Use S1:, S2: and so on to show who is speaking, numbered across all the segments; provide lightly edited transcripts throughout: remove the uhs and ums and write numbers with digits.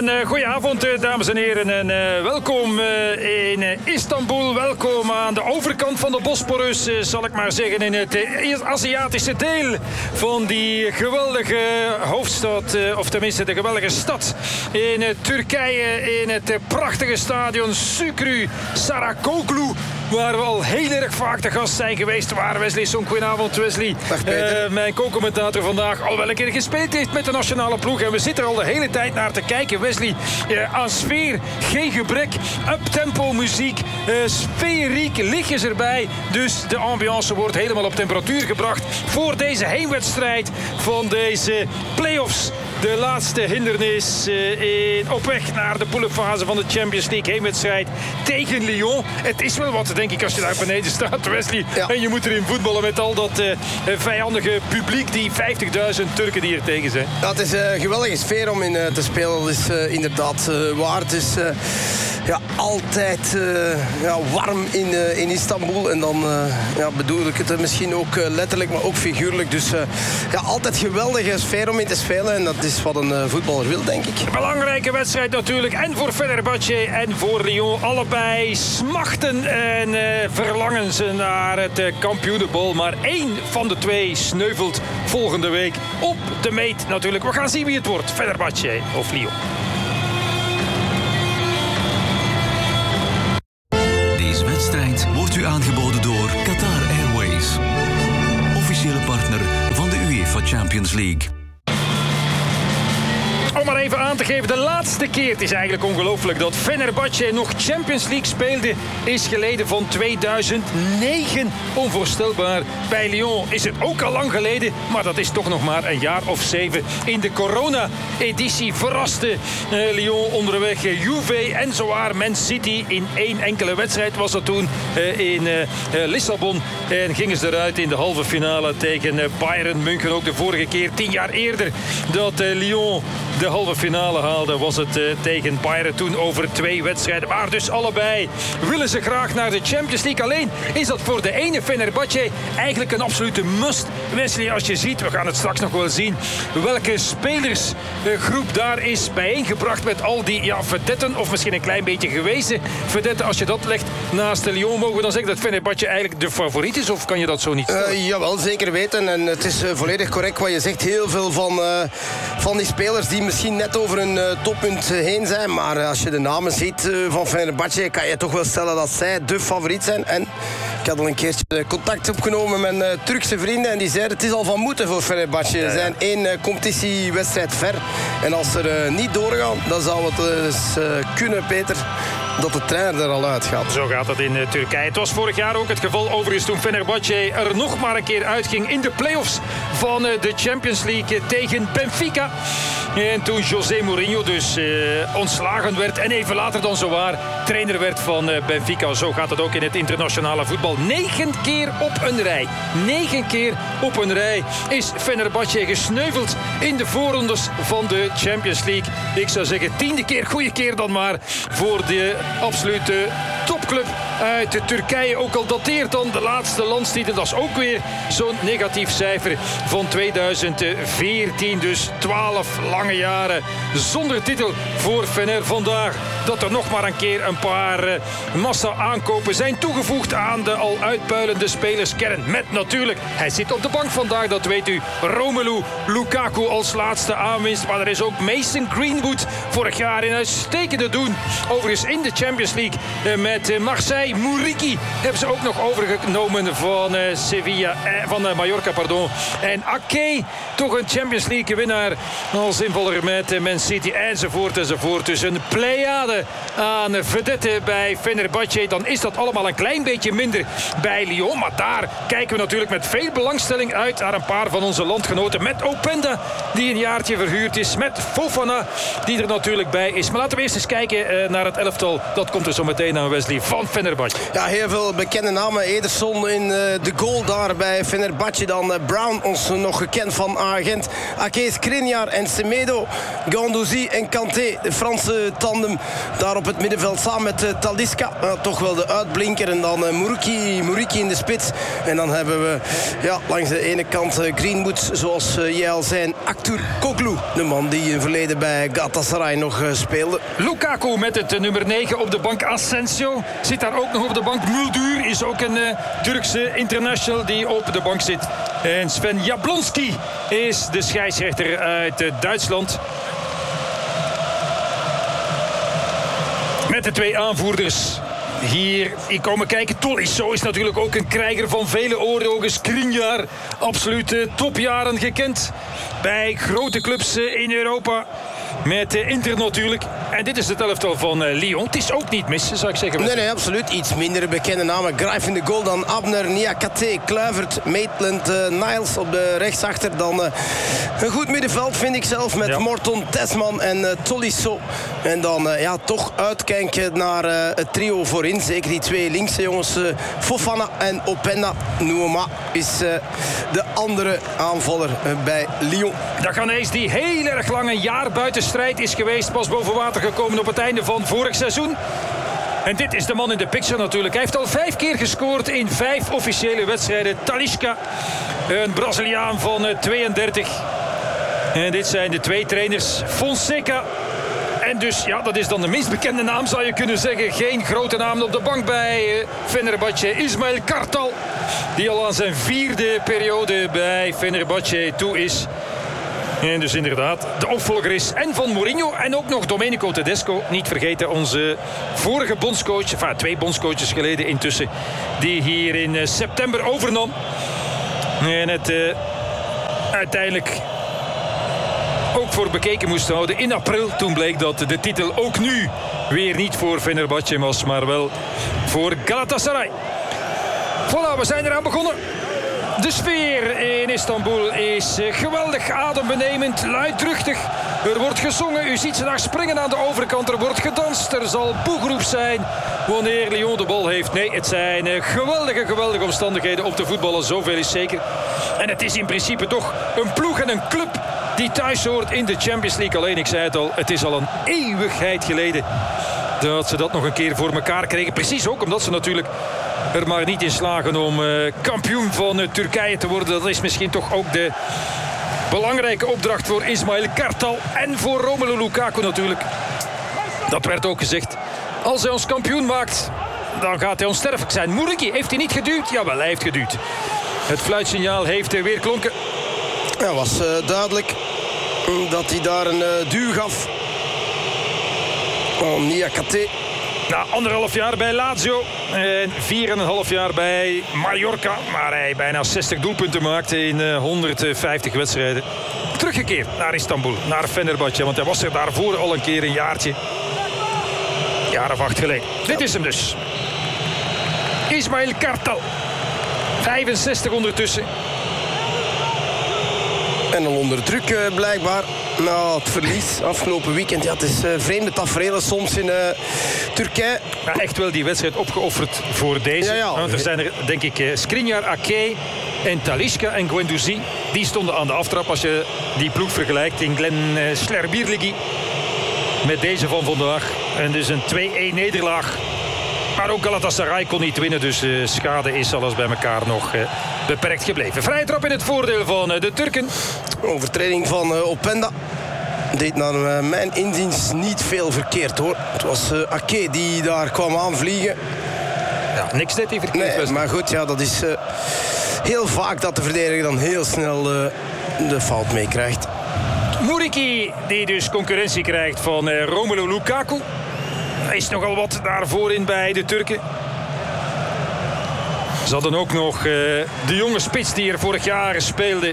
S1: Een goeie avond, dames en heren. En welkom in Istanbul. Welkom aan de overkant van de Bosporus, zal ik maar zeggen. In het Aziatische deel van die geweldige hoofdstad. Of tenminste de geweldige stad in Turkije. In het prachtige stadion Şükrü Saracoğlu. Waar we al heel erg vaak te gast zijn geweest. Waar Wesley Sonk, goedenavond Wesley. Mijn co-commentator vandaag al wel een keer gespeeld heeft met de nationale ploeg. En we zitten er al de hele tijd naar te kijken. Wesley, aan sfeer geen gebrek. Up-tempo muziek. Sferiek, lichtjes erbij. Dus de ambiance wordt helemaal op temperatuur gebracht voor deze heenwedstrijd van deze play-offs. De laatste hindernis op weg naar de poolfase van de Champions League heenwedstrijd tegen Lyon. Het is wel wat, denk ik, als je daar beneden staat, Wesley. Ja. En je moet erin voetballen met al dat vijandige publiek, die 50.000 Turken die er tegen zijn.
S2: Ja, het is een geweldige sfeer om in te spelen. Dat is inderdaad waar. Het is altijd warm in Istanbul. En dan bedoel ik het misschien ook letterlijk, maar ook figuurlijk. Dus altijd geweldige sfeer om in te spelen. En dat is wat een voetballer wil, denk ik.
S1: Een belangrijke wedstrijd natuurlijk. En voor Fenerbahçe en voor Lyon. Allebei smachten en verlangen ze naar het kampioenenbal. Maar één van de twee sneuvelt volgende week op de meet natuurlijk. We gaan zien wie het wordt. Fenerbahçe of Lyon.
S3: Deze wedstrijd wordt u aangeboden door Qatar Airways. Officiële partner van de UEFA Champions League.
S1: Om maar even aan te geven, de laatste keer, het is eigenlijk ongelooflijk dat Fenerbahçe nog Champions League speelde, is geleden van 2009. Onvoorstelbaar. Bij Lyon is het ook al lang geleden, maar dat is toch nog maar een jaar of 7. In de corona-editie verraste Lyon onderweg Juve en zowaar Man City. In één enkele wedstrijd was dat toen in Lissabon. En gingen ze eruit in de halve finale tegen Bayern München. Ook de vorige keer, 10 jaar eerder, dat Lyon de halve finale haalde, was het tegen Bayern toen over 2 wedstrijden. Maar dus allebei willen ze graag naar de Champions League. Alleen is dat voor de ene Fenerbahçe eigenlijk een absolute must. Wesley, als je ziet, we gaan het straks nog wel zien, welke spelersgroep daar is bijeengebracht met al die vedetten, of misschien een klein beetje gewezen vedetten. Als je dat legt naast de Lyon, mogen we dan zeggen dat Fenerbahçe eigenlijk de favoriet is, of kan je dat zo niet stellen?
S2: Jawel, zeker weten. En het is volledig correct wat je zegt. Heel veel van die spelers die misschien net over een toppunt heen zijn. Maar als je de namen ziet van Fenerbahçe, kan je toch wel stellen dat zij de favoriet zijn. En ik had al een keertje contact opgenomen met mijn Turkse vrienden. En die zeiden, het is al van moeten voor Fenerbahçe. Ze zijn 1 competitiewedstrijd ver. En als ze niet doorgaan, dan zou het kunnen, Peter, dat de trainer er al uitgaat.
S1: Zo gaat het in Turkije. Het was vorig jaar ook het geval overigens toen Fenerbahçe er nog maar een keer uitging in de play-offs van de Champions League tegen Benfica. En toen José Mourinho dus ontslagen werd en even later dan zowaar trainer werd van Benfica. Zo gaat het ook in het internationale voetbal. 9 keer op een rij. 9 keer op een rij is Fenerbahçe gesneuveld in de voorrondes van de Champions League. Ik zou zeggen 10e keer, goede keer dan maar voor de absolute topclub uit Turkije. Ook al dateert dan de laatste landstitel. Dat is ook weer zo'n negatief cijfer van 2014. Dus 12 lange jaren zonder titel voor Fener. Vandaar dat er nog maar een keer een paar massa aankopen zijn toegevoegd aan de al uitpuilende spelerskern. Met natuurlijk, hij zit op de bank vandaag, dat weet u, Romelu Lukaku als laatste aanwinst. Maar er is ook Mason Greenwood, vorig jaar in uitstekende doen. Overigens in de Champions League met Marseille. Muriqi hebben ze ook nog overgenomen van Sevilla, van Mallorca, pardon. En Ake, toch een Champions League winnaar als invaller met Man City, enzovoort enzovoort. Dus een pleiade aan vedetten bij Fenerbahçe. Dan is dat allemaal een klein beetje minder bij Lyon. Maar daar kijken we natuurlijk met veel belangstelling uit naar een paar van onze landgenoten. Met Openda, die een jaartje verhuurd is. Met Fofana, die er natuurlijk bij is. Maar laten we eerst eens kijken naar het elftal. Dat komt er zo meteen aan, Wesley, van Fenerbahçe Fenerbahçe.
S2: Ja, heel veel bekende namen. Ederson in de goal daar bij Fenerbahçe. Dan Brown, ons nog gekend van agent. Ake, Skriniar en Semedo. Guendouzi en Kanté, de Franse tandem. Daar op het middenveld samen met Talisca. Toch wel de uitblinker. En dan Muriqi in de spits. En dan hebben we langs de ene kant Greenwood, zoals jij al zei, Aktürkoğlu. De man die in het verleden bij Galatasaray nog speelde.
S1: Lukaku met het nummer 9 op de bank. Asensio zit daar ook nog op de bank. Muldur is ook een Turkse international die op de bank zit. En Sven Jablonski is de scheidsrechter uit Duitsland. Met de twee aanvoerders hier komen kijken. Tolisso is natuurlijk ook een krijger van vele oorlogen. Skriniar, absoluut topjaren gekend bij grote clubs in Europa. Met Inter natuurlijk. En dit is het elftal van Lyon. Het is ook niet mis, zou ik zeggen.
S2: Nee, absoluut. Iets minder bekende namen. Graaf in de goal, dan Abner, Niakate, Kluivert, Maitland, Niles op de rechtsachter. Dan een goed middenveld, vind ik zelf, met Morton, Tesman en Tolisso. En dan toch uitkijken naar het trio voorin. Zeker die twee linkse jongens, Fofana en Openda. Nouma is de andere aanvaller bij Lyon.
S1: De Ghanese die heel erg lang een jaar buiten strijd is geweest. Pas boven water gekomen op het einde van vorig seizoen. En dit is de man in de picture natuurlijk. Hij heeft al 5 keer gescoord in 5 officiële wedstrijden. Talisca, een Braziliaan van 32. En dit zijn de twee trainers. Fonseca. En dus, dat is dan de minst bekende naam, zou je kunnen zeggen. Geen grote naam op de bank bij Fenerbahçe. Ismail Kartal, die al aan zijn 4e periode bij Fenerbahçe toe is. En dus inderdaad, de opvolger is en van Mourinho en ook nog Domenico Tedesco. Niet vergeten, onze vorige bondscoach, 2 bondscoaches geleden intussen, die hier in september overnam. En het uiteindelijk ook voor bekeken moest houden in april. Toen bleek dat de titel ook nu weer niet voor Fenerbahçe was, maar wel voor Galatasaray. Voilà, we zijn eraan begonnen. De sfeer in Istanbul is geweldig, adembenemend, luidruchtig. Er wordt gezongen, u ziet ze daar springen aan de overkant. Er wordt gedanst, er zal boegeroep zijn wanneer Lyon de bal heeft. Nee, het zijn geweldige omstandigheden om te voetballen, zoveel is zeker. En het is in principe toch een ploeg en een club die thuis hoort in de Champions League. Alleen, ik zei het al, het is al een eeuwigheid geleden dat ze dat nog een keer voor elkaar kregen. Precies ook omdat ze natuurlijk er maar niet in slagen om kampioen van Turkije te worden. Dat is misschien toch ook de belangrijke opdracht voor Ismail Kartal en voor Romelu Lukaku natuurlijk. Dat werd ook gezegd. Als hij ons kampioen maakt, dan gaat hij onsterfelijk zijn. Muriqi, heeft hij niet geduwd? Jawel, hij heeft geduwd. Het fluitsignaal heeft weer klonken.
S2: Ja, was duidelijk dat hij daar een duw gaf. Niakate.
S1: Na 1,5 jaar bij Lazio en 4,5 jaar bij Mallorca, waar hij bijna 60 doelpunten maakte in 150 wedstrijden. Teruggekeerd naar Istanbul, naar Fenerbahçe, want hij was er daarvoor al een keer een jaartje. Jaar of 8 geleden. Dit is hem dus. Ismail Kartal. 65 ondertussen.
S2: En al onder druk blijkbaar. Nou, het verlies afgelopen weekend. Ja, het is vreemde tafereelen soms in Turkije.
S1: Ja, echt wel die wedstrijd opgeofferd voor deze.
S2: Ja.
S1: Want er zijn er, denk ik, Skriniar, Ake en Talisca en Guendouzi. Die stonden aan de aftrap als je die ploeg vergelijkt in Glen Slerbirligi met deze van vandaag. En dus een 2-1 nederlaag. Maar ook Galatasaray kon niet winnen, dus de schade is alles bij elkaar nog beperkt gebleven. Vrije trap in het voordeel van de Turken.
S2: Overtreding van Openda. Deed naar mijn inziens niet veel verkeerd hoor. Het was Ake die daar kwam aanvliegen.
S1: Ja, niks deed hij verkeerd.
S2: Nee, maar goed, dat is heel vaak dat de verdediger dan heel snel de fout meekrijgt.
S1: Muriqi, die dus concurrentie krijgt van Romelu Lukaku. Er is nogal wat daarvoor in bij de Turken. Ze hadden ook nog de jonge spits die er vorig jaar speelde.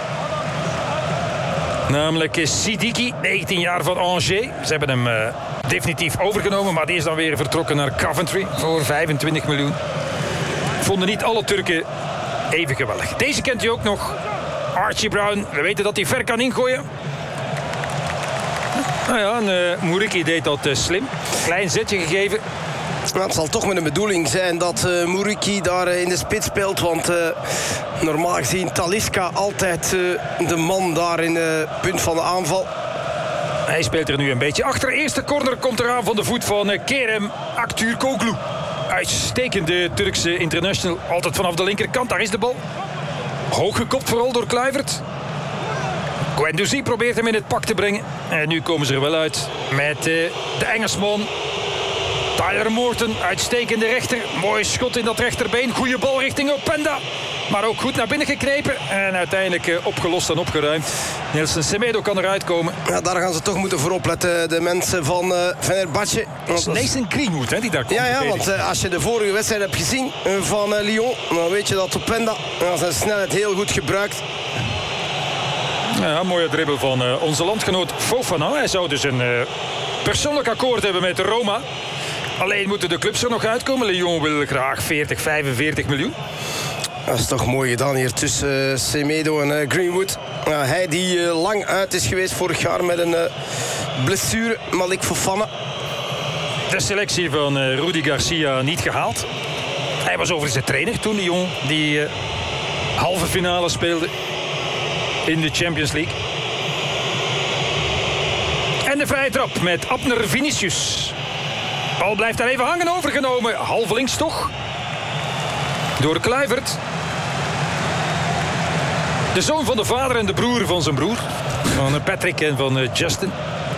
S1: Namelijk Sidiki, 19 jaar van Angers. Ze hebben hem definitief overgenomen, maar die is dan weer vertrokken naar Coventry voor 25 miljoen. Vonden niet alle Turken even geweldig. Deze kent u ook nog. Archie Brown, we weten dat hij ver kan ingooien. Nou ja, Muriqi deed dat slim. Klein zetje gegeven.
S2: Nou, het zal toch met een bedoeling zijn dat Muriqi daar in de spits speelt. Want normaal gezien Talisca altijd de man daar in het punt van de aanval.
S1: Hij speelt er nu een beetje achter. Eerste corner komt eraan van de voet van Kerem Aktürkoğlu. Uitstekende Turkse international. Altijd vanaf de linkerkant, daar is de bal. Hoog gekopt vooral door Kluivert. Guendouzi probeert hem in het pak te brengen. En nu komen ze er wel uit met de Engelsman Tyler Morton. Uitstekende rechter. Mooi schot in dat rechterbeen. Goede bal richting Openda. Maar ook goed naar binnen geknepen. En uiteindelijk opgelost en opgeruimd. Nelson Semedo kan eruit komen.
S2: Ja, daar gaan ze toch moeten voor opletten, de mensen van Fenerbahçe.
S1: Dat is Nathan Greenwood hè, die daar komt.
S2: Ja, want als je de vorige wedstrijd hebt gezien van Lyon, dan weet je dat Openda zijn snelheid heel goed gebruikt.
S1: Ja, een mooie dribbel van onze landgenoot Fofana. Hij zou dus een persoonlijk akkoord hebben met Roma. Alleen moeten de clubs er nog uitkomen. Lyon wil graag 40, 45 miljoen.
S2: Dat is toch mooi gedaan hier tussen Semedo en Greenwood. Hij die lang uit is geweest vorig jaar met een blessure. Malik Fofana.
S1: De selectie van Rudy Garcia niet gehaald. Hij was overigens de trainer toen Lyon die halve finale speelde in de Champions League. En de vrije trap met Abner Vinicius. Bal blijft daar even hangen, overgenomen. Half links toch? Door Kluivert. De zoon van de vader en de broer van zijn broer. Van Patrick en van Justin.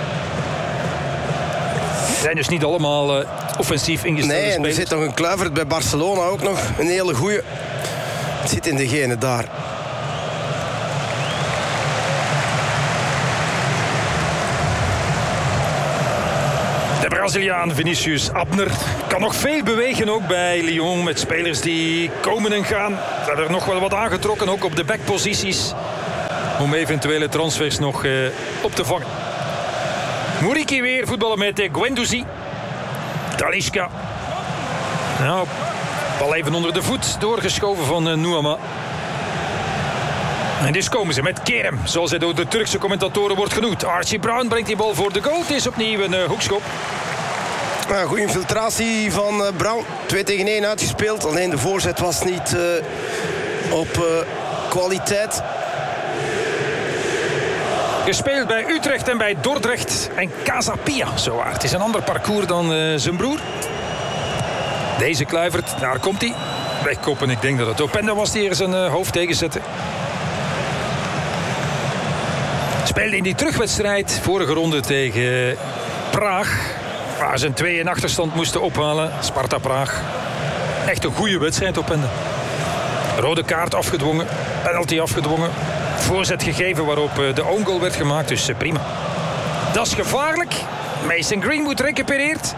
S1: Zijn dus niet allemaal offensief ingestelde
S2: spelers.
S1: Nee,
S2: en er zit nog een Kluivert bij Barcelona ook nog. Een hele goeie. Het zit in degene daar.
S1: De Braziliaan Vinicius Abner kan nog veel bewegen ook bij Lyon. Met spelers die komen en gaan. Ze hebben er nog wel wat aangetrokken, ook op de backposities. Om eventuele transfers nog op te vangen. Muriqi weer voetballen met Guendouzi. Talisca. Nou, bal even onder de voet. Doorgeschoven van Nuama. En dus komen ze met Kerem, zoals hij door de Turkse commentatoren wordt genoemd. Archie Brown brengt die bal voor de goal. Het is opnieuw een hoekschop.
S2: Goede infiltratie van Brown. 2-1 uitgespeeld. Alleen de voorzet was niet op kwaliteit.
S1: Gespeeld bij Utrecht en bij Dordrecht en Casa Pia. Zo, het is een ander parcours dan zijn broer. Deze Kluivert, daar komt hij. Wegkoppen, ik denk dat het Openda was die er zijn hoofd tegen zette. Speelde in die terugwedstrijd vorige ronde tegen Praag. Waar ze een 2-1 achterstand moesten ophalen. Sparta Praag. Echt een goede wedstrijd Openda. Rode kaart afgedwongen. Penalty afgedwongen. Voorzet gegeven waarop de own goal werd gemaakt. Dus prima. Dat is gevaarlijk. Mason Greenwood recupereert.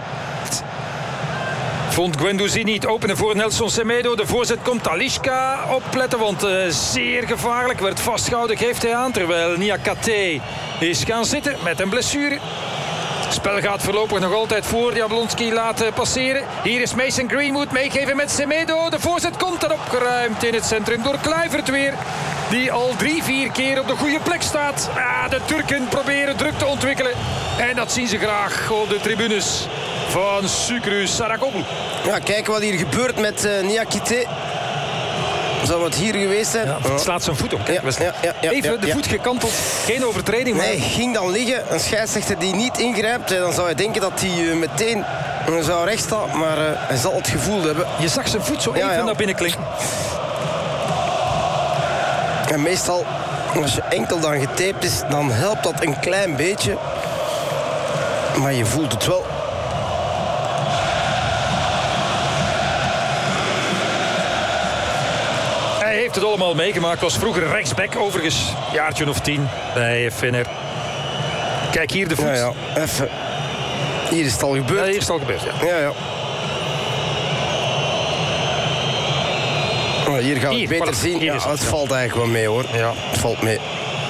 S1: Vond Guendouzi niet openen voor Nelson Semedo. De voorzet komt Talisca. Opletten, want zeer gevaarlijk. Werd vastgehouden, geeft hij aan. Terwijl Niakate is gaan zitten met een blessure. Het spel gaat voorlopig nog altijd voor. Jablonski laat passeren. Hier is Mason Greenwood meegeven met Semedo. De voorzet komt dan opgeruimd in het centrum door Kluivert weer. Die al 3-4 keer op de goede plek staat. De Turken proberen druk te ontwikkelen. En dat zien ze graag op de tribunes van Sucru Saracoğlu.
S2: Ja, kijk wat hier gebeurt met Niakate. Zou het hier geweest zijn?
S1: Ja, het slaat zijn voet op.
S2: Ja,
S1: even de voet gekanteld. Geen overtreding. Maar...
S2: Nee, ging dan liggen. Een scheidsrechter die niet ingrijpt. Dan zou je denken dat hij meteen zou rechtstaan. Maar hij zal het gevoel hebben.
S1: Je zag zijn voet zo even naar binnen klinken.
S2: En meestal, als je enkel dan getaped is, dan helpt dat een klein beetje. Maar je voelt het wel.
S1: Hij heeft het allemaal meegemaakt. Was vroeger rechtsback, overigens. Jaartje of 10 bij Fener. Kijk hier de voet.
S2: Ja, even. Hier is het al gebeurd.
S1: Ja, hier is het al gebeurd,
S2: ja. Hier gaan we het beter zien.
S1: Hier
S2: het valt eigenlijk wel mee, hoor.
S1: Ja.
S2: Het valt mee.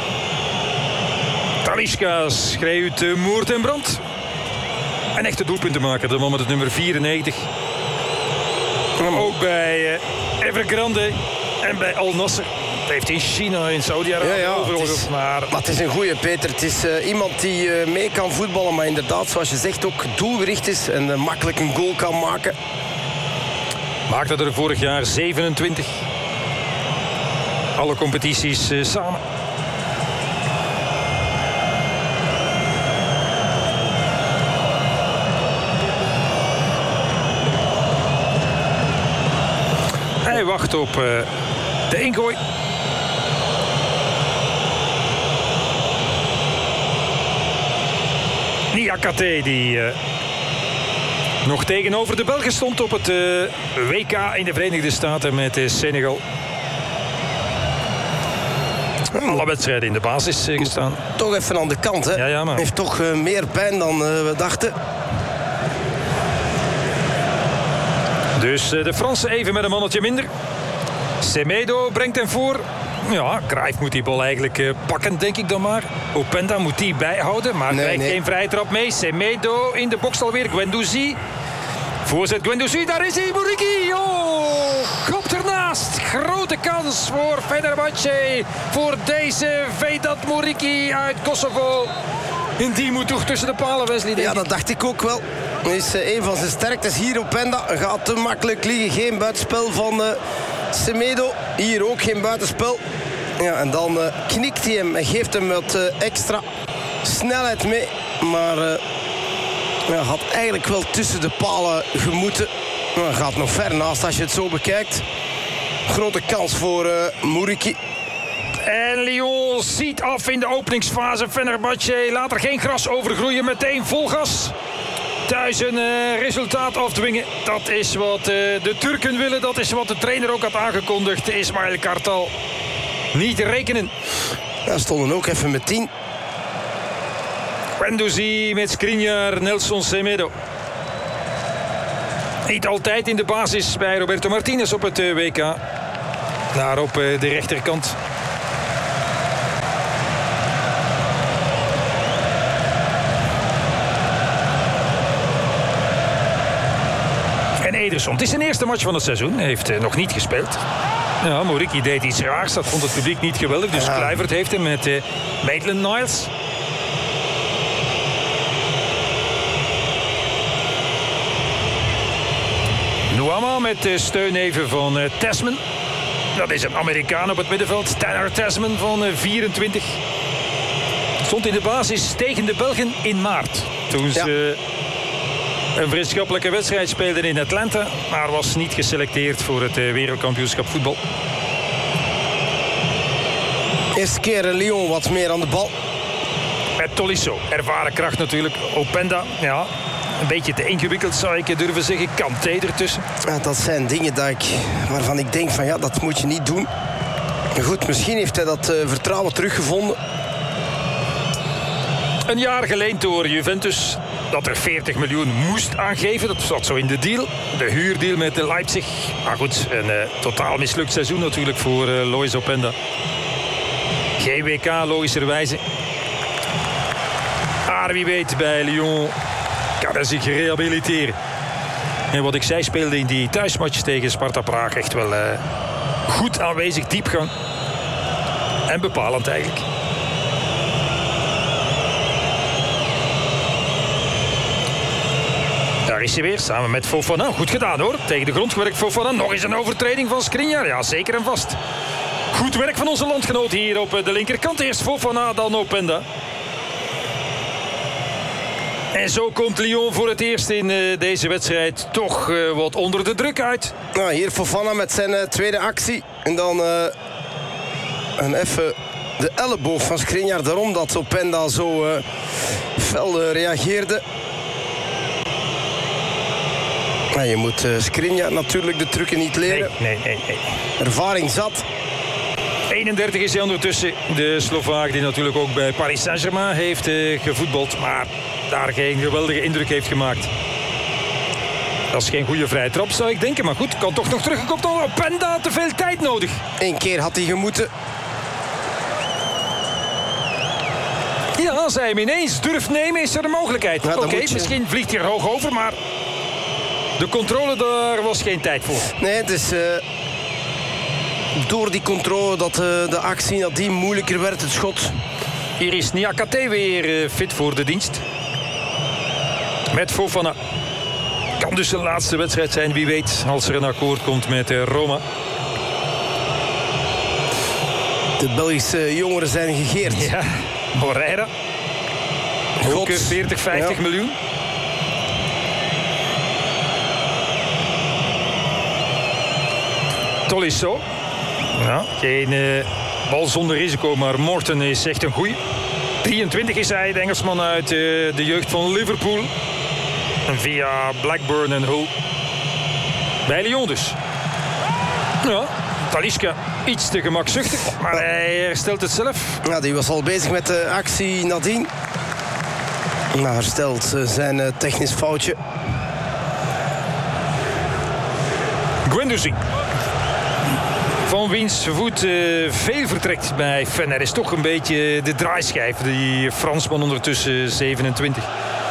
S1: Talisca schreeuwt moord en brand. Een echte doelpuntenmaker, de man met het nummer 94. Ook bij Evergrande en bij Al Nassr. heeft in China, in Saudi-Arabië overgehoord.
S2: Maar het is een goeie, Peter. Het is iemand die mee kan voetballen, maar inderdaad, zoals je zegt, ook doelgericht is en makkelijk een goal kan maken.
S1: Maakte er vorig jaar 27. Alle competities samen. Hij wacht op de ingooi. Niakate die nog tegenover de Belgen stond op het WK in de Verenigde Staten met Senegal. Alle wedstrijden in de basis gestaan.
S2: Toch even aan de kant, hè?
S1: Ja, maar
S2: heeft toch meer pijn dan we dachten.
S1: Dus de Fransen even met een mannetje minder. Semedo brengt hem voor. Ja, Cruijff moet die bal eigenlijk pakken, denk ik dan maar. Openda moet die bijhouden, maar krijgt geen vrije trap mee. Semedo in de box alweer. Guendouzi. Voorzet Guendouzi, daar is hij. Muriqi. Oh, kopt ernaast. Grote kans voor Fenerbahce. Voor deze Vedat Muriqi uit Kosovo. En die moet toch tussen de palen, Wesley, denk ik.
S2: Ja, dat dacht ik ook wel. Dat is een van zijn sterktes hier op Openda. Gaat te makkelijk liggen. Geen buitenspel van Semedo. Hier ook geen buitenspel. Ja, en dan knikt hij hem en geeft hem wat extra snelheid mee. Maar had eigenlijk wel tussen de palen gemoeten. Gaat nog ver naast als je het zo bekijkt. Grote kans voor Muriqi.
S1: En Lyon ziet af in de openingsfase. Fenerbahce laat er geen gras overgroeien. Meteen vol gas. Thuis een resultaat afdwingen. Dat is wat de Turken willen. Dat is wat de trainer ook had aangekondigd. Ismail Kartal. Niet rekenen.
S2: Ja, stonden ook even met 10.
S1: Guendouzi met Skriniar, Nelson Semedo. Niet altijd in de basis bij Roberto Martinez op het WK. Daar op de rechterkant. En Ederson. Het is zijn eerste match van het seizoen. Hij heeft nog niet gespeeld. Ja, Muriqi deed iets raars. Dat vond het publiek niet geweldig. Dus Kluivert heeft hem met Maitland-Niles. Nuama met de steun even van Tasman. Dat is een Amerikaan op het middenveld. Tanner Tasman van 24. Stond in de basis tegen de Belgen in maart. Toen ze een vriendschappelijke wedstrijd speelden in Atlanta. Maar was niet geselecteerd voor het wereldkampioenschap voetbal.
S2: Eerste keer Lyon wat meer aan de bal.
S1: Met Tolisso. Ervaren kracht natuurlijk. Openda, ja. Een beetje te ingewikkeld zou ik durven zeggen. Kanté ertussen.
S2: Ja, dat zijn dingen waarvan ik denk van ja, dat moet je niet doen. Maar goed, misschien heeft hij dat vertrouwen teruggevonden.
S1: Een jaar geleend door Juventus. Dat er 40 miljoen moest aangeven. Dat zat zo in de deal. De huurdeal met de Leipzig. Maar goed, een totaal mislukt seizoen natuurlijk voor Lois Openda. Geen WK logischerwijze. Maar wie weet bij Lyon kan hij zich rehabiliteren. En wat ik zei, speelde in die thuismatch tegen Sparta Praag echt wel goed aanwezig. Diepgang. En bepalend eigenlijk. Daar is hij weer, samen met Fofana. Goed gedaan hoor. Tegen de grond gewerkt Fofana. Nog eens een overtreding van Skriniar. Ja, zeker en vast. Goed werk van onze landgenoot hier op de linkerkant. Eerst Fofana, dan Openda. En zo komt Lyon voor het eerst in deze wedstrijd toch wat onder de druk uit.
S2: Nou, hier Fofana met zijn tweede actie. En dan even de elleboog van Skriniar. Daarom dat Openda zo fel reageerde. Nou, je moet Skriniar natuurlijk de trucken niet leren.
S1: Nee.
S2: Ervaring zat.
S1: 31 is hij ondertussen. De Slovaak die natuurlijk ook bij Paris Saint-Germain heeft gevoetbald. Maar daar geen geweldige indruk heeft gemaakt. Dat is geen goede vrije trap, zou ik denken. Maar goed, kan toch nog teruggekomen worden. Openda, te veel tijd nodig.
S2: 1 keer had hij gemoeten.
S1: Ja, als hij hem ineens durft nemen, is er een mogelijkheid.
S2: Ja,
S1: Oké, misschien vliegt hij er hoog over, maar de controle daar was geen tijd voor.
S2: Nee, het is door die controle dat de actie nadien moeilijker werd, het schot.
S1: Hier is Niakate weer fit voor de dienst. Met Fofana. Kan dus zijn laatste wedstrijd zijn, wie weet, als er een akkoord komt met Roma.
S2: De Belgische jongeren zijn gegeerd.
S1: Ja, Moreira. Ook 40, 50 miljoen. Tolisso. Ja, geen bal zonder risico, maar Morton is echt een goeie. 23 is hij, de Engelsman uit de jeugd van Liverpool. En via Blackburn en Hull. Bij Lyon dus. Ja, Talisca iets te gemakzuchtig, maar hij herstelt het zelf.
S2: Ja, die was al bezig met de actie nadien. Maar herstelt zijn technisch foutje.
S1: Guendouzi. Van wiens voet veel vertrekt bij Fener. Is toch een beetje de draaischijf. Die Fransman ondertussen 27.